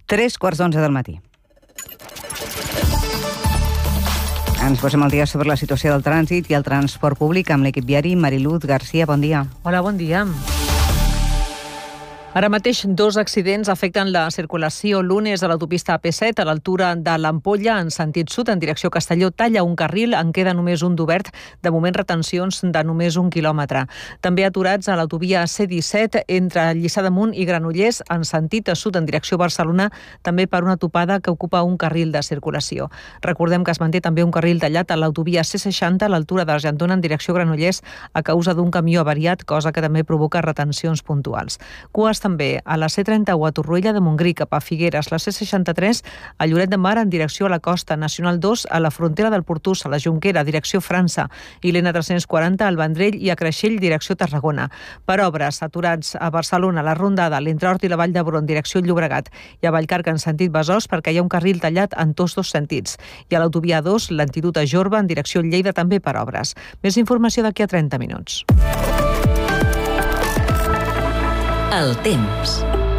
3:15 del matí. Ens posem al dia sobre la situació del trànsit i el transport públic amb l'equip viari. Mariluz Garcia, bon dia. Hola, bon dia. Ara mateix 2 accidents afecten la circulació. L'un és a l'autopista AP7 a l'altura de l'Ampolla en sentit sud en direcció Castelló. Talla un carril, en queda només un d'obert. De moment retencions de només 1 quilòmetre. També aturats a l'autovia C-17 entre Lliçà d'Amunt i Granollers en sentit sud en direcció Barcelona, també per una topada que ocupa un carril de circulació. Recordem que es manté també un carril tallat a l'autovia C-60 a l'altura d'Argentona en direcció Granollers a causa d'un camió avariat, cosa que també provoca retencions puntuals. Cues també a la C31 a Torroella de Montgrí cap a Figueres, la C63 a Lloret de Mar en direcció a la costa, Nacional 2 a la frontera del Portús, a la Jonquera, direcció França, i l'N340 al Vendrell i a Creixell, direcció Tarragona. Per obres, aturats a Barcelona, la Rondada, l'entre Hort i la Vall d'Hebron, direcció Llobregat, i a Vallcarca en sentit Besòs perquè hi ha un carril tallat en tots 2 sentits. I a l'autovia 2, l'Antidote a Jorba en direcció Lleida també per obres. Més informació d'aquí a 30 minuts. El temps.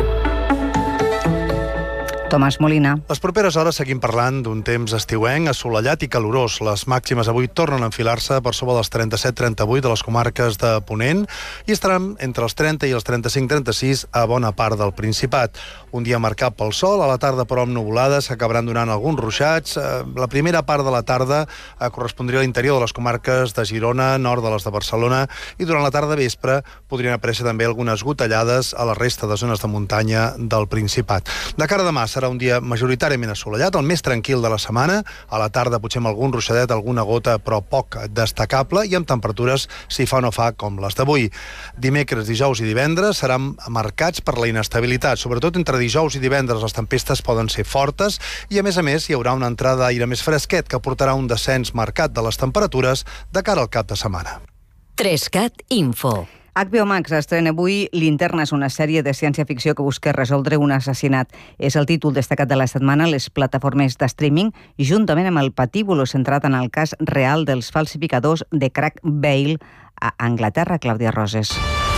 Tomàs Molina. Les properes hores seguim parlant d'un temps estiuenc, assolellat i calorós. Les màximes avui tornen a enfilar-se per sobre dels 37-38 de les comarques de Ponent i estaran entre els 30 i els 35-36 a bona part del Principat. Un dia marcat pel sol, a la tarda però amb nuvolades, s'acabaran donant alguns ruixats. La primera part de la tarda correspondria a l'interior de les comarques de Girona, nord de les de Barcelona, i durant la tarda vespre podrien aparèixer també algunes gotellades a la resta de zones de muntanya del Principat. De cara a demà serà un dia majoritàriament assolellat, el més tranquil de la setmana. A la tarda potser amb algun ruixadet, alguna gota, però poc destacable, i amb temperatures, si fa o no fa, com les d'avui. Dimecres, dijous i divendres seran marcats per la inestabilitat. Sobretot entre dijous i divendres les tempestes poden ser fortes i, a més, hi haurà una entrada d'aire més fresquet que portarà un descens marcat de les temperatures de cara al cap de setmana. 3CAT Info. HBO Max estrena avui Linterna, és una sèrie de ciència-ficció que busca resoldre un assassinat. És el títol destacat de la setmana a les plataformes de streaming, juntament amb el patíbulo centrat en el cas real dels falsificadors de crack Bale a Anglaterra. Clàudia Roses.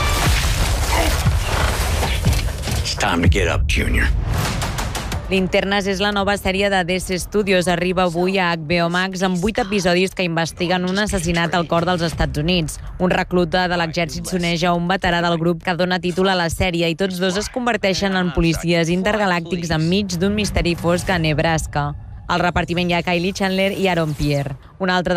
It's time to get up, Junior. Linternes és la nova sèrie de DC Studios. Arriba avui a HBO Max amb 8 episodis que investiguen un assassinat al cor dels Estats Units. Un recluta de l'exèrcit s'uneix a un veterà del grup que dona títol a la sèrie i tots dos es converteixen en policies intergalàctics enmig d'un misteri fosc a Nebraska. Al repartiment hi ha Kylie Chandler i Aaron Pierre. Un altre